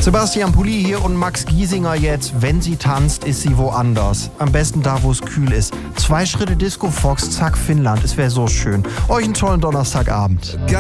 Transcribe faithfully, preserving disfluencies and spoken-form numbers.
Sebastian Pulli hier und Max Giesinger jetzt. Wenn sie tanzt, ist sie woanders. Am besten da, wo es kühl ist. Zwei Schritte Disco Fox, zack, Finnland. Es wäre so schön. Euch einen tollen Donnerstagabend.